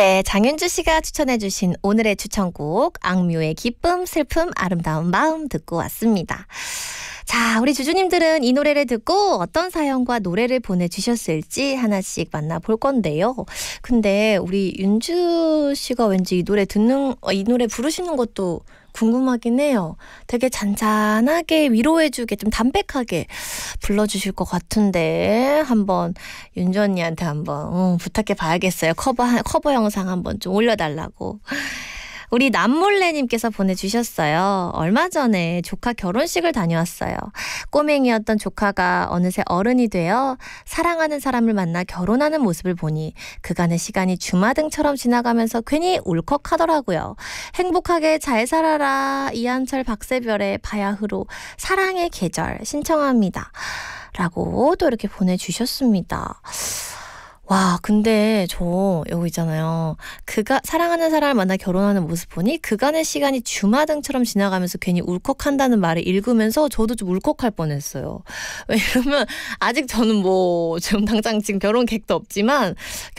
네, 장윤주 씨가 추천해주신 오늘의 추천곡 악뮤의 기쁨, 슬픔, 아름다운 마음 듣고 왔습니다. 자, 우리 주주님들은 이 노래를 듣고 어떤 사연과 노래를 보내주셨을지 하나씩 만나볼 건데요. 근데 우리 윤주 씨가 왠지 이 노래 부르시는 것도 궁금하긴 해요. 되게 잔잔하게 위로해주게 좀 담백하게 불러주실 것 같은데 한번 윤주 언니한테 한번 부탁해 봐야겠어요. 커버 영상 한번 좀 올려달라고. 우리 남몰래님께서 보내주셨어요. 얼마 전에 조카 결혼식을 다녀왔어요. 꼬맹이였던 조카가 어느새 어른이 되어 사랑하는 사람을 만나 결혼하는 모습을 보니 그간의 시간이 주마등처럼 지나가면서 괜히 울컥하더라고요. 행복하게 잘 살아라. 이한철 박세별의 바야흐로 사랑의 계절 신청합니다. 라고 또 이렇게 보내주셨습니다. 와, 근데 여기 있잖아요. 사랑하는 사람을 만나 결혼하는 모습 보니 그간의 시간이 주마등처럼 지나가면서 괜히 울컥한다는 말을 읽으면서 저도 좀 울컥할 뻔했어요. 왜냐면 아직 저는 지금 결혼 계획도 없지만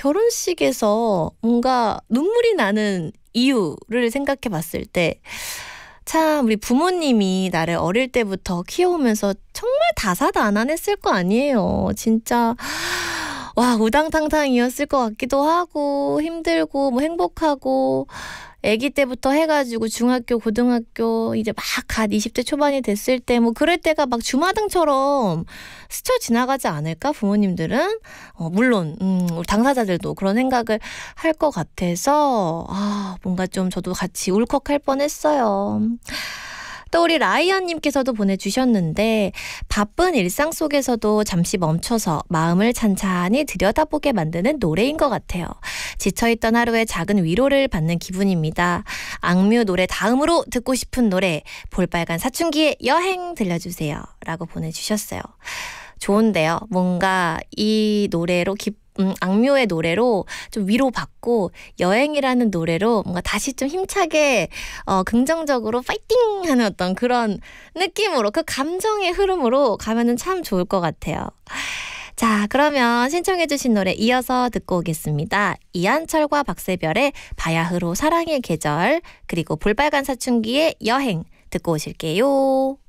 결혼식에서 뭔가 눈물이 나는 이유를 생각해 봤을 때 참 우리 부모님이 나를 어릴 때부터 키워오면서 정말 다사다난했을 거 아니에요. 진짜 와, 우당탕탕이었을 것 같기도 하고 힘들고 행복하고 아기 때부터 해가지고 중학교, 고등학교 이제 막 갓 20대 초반이 됐을 때 그럴 때가 막 주마등처럼 스쳐 지나가지 않을까 부모님들은? 물론 우리 당사자들도 그런 생각을 할 것 같아서 뭔가 좀 저도 같이 울컥할 뻔했어요. 또 우리 라이언님께서도 보내주셨는데 바쁜 일상 속에서도 잠시 멈춰서 마음을 찬찬히 들여다보게 만드는 노래인 것 같아요. 지쳐있던 하루에 작은 위로를 받는 기분입니다. 악뮤 노래 다음으로 듣고 싶은 노래 볼빨간 사춘기의 여행 들려주세요. 라고 보내주셨어요. 좋은데요. 뭔가 이 노래로 악뮤의 노래로 좀 위로받고 여행이라는 노래로 뭔가 다시 좀 힘차게 긍정적으로 파이팅 하는 어떤 그런 느낌으로 그 감정의 흐름으로 가면은 참 좋을 것 같아요. 자, 그러면 신청해주신 노래 이어서 듣고 오겠습니다. 이한철과 박세별의 바야흐로 사랑의 계절 그리고 볼빨간 사춘기의 여행 듣고 오실게요.